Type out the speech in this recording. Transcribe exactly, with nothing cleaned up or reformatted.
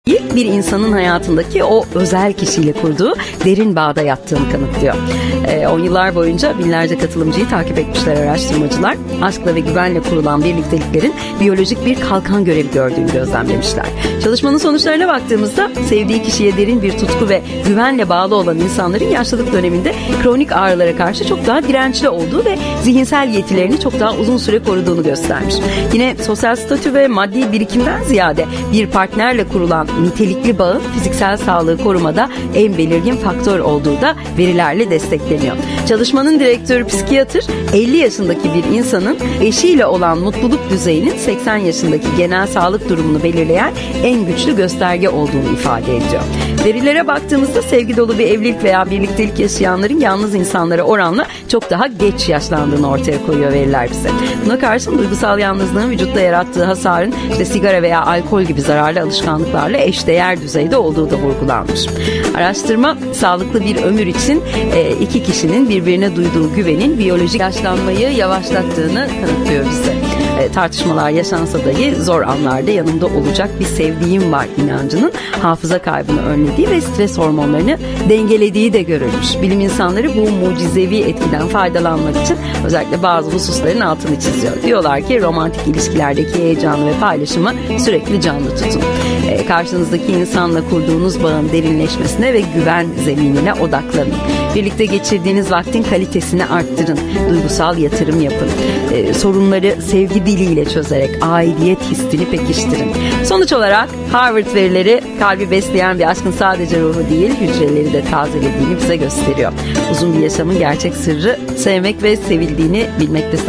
bir insanın hayatındaki o özel kişiyle kurduğu derin bağda yattığını kanıtlıyor. E, on yıllar boyunca binlerce katılımcıyı takip etmişler araştırmacılar. Aşkla ve güvenle kurulan birlikteliklerin biyolojik bir kalkan görevi gördüğünü gözlemlemişler. Çalışmanın sonuçlarına baktığımızda sevdiği kişiye derin bir tutku ve güvenle bağlı olan insanların yaşlılık döneminde kronik ağrılara karşı çok daha dirençli olduğu ve zihinsel yetilerini çok daha uzun süre koruduğunu göstermiş. Yine sosyal statü ve maddi birikimden ziyade bir partnerle kurulan nitelikli bağın fiziksel sağlığı korumada en belirgin faktör olduğu da verilerle destekleniyor. Çalışmanın direktörü psikiyatr elli yaşındaki bir insanın eşiyle olan mutluluk düzeyinin seksen yaşındaki genel sağlık durumunu belirleyen en güçlü gösterge olduğunu ifade ediyor. Verilere baktığımızda sevgi dolu bir evlilik veya birliktelik yaşayanların yalnız insanlara oranla çok daha geç yaşlandığını ortaya koyuyor veriler bize. Buna karşın duygusal yalnızlığın vücutta yarattığı hasarın işte sigara veya alkol gibi zararlı alışkanlıklarla eşdeğer düzeyde olduğu da vurgulanmış. Araştırma sağlıklı bir ömür için iki kişinin birbirine duyduğu güvenin biyolojik yaşlanmayı yavaşlattığını kanıtlıyor bize. Tartışmalar yaşansa dahi zor anlarda yanımda olacak bir sevdiğim var inancının hafıza kaybını önlediği ve stres hormonlarını dengelediği de görülmüş. Bilim insanları bu mucizevi etkiden faydalanmak için özellikle bazı hususların altını çiziyor. Diyorlar ki romantik ilişkilerdeki heyecanı ve paylaşımı sürekli canlı tutun. E, karşınızdaki insanla kurduğunuz bağın derinleşmesine ve güven zeminine odaklanın. Birlikte geçirdiğiniz vaktin kalitesini arttırın. Duygusal yatırım yapın. E, sorunları sevgi diliyle çözerek aidiyet hissini pekiştirin. Sonuç olarak Harvard verileri kalbi besleyen bir aşkın sadece ruhu değil, hücreleri de tazelediğini bize gösteriyor. Uzun bir yaşamın gerçek sırrı sevmek ve sevildiğini bilmekte.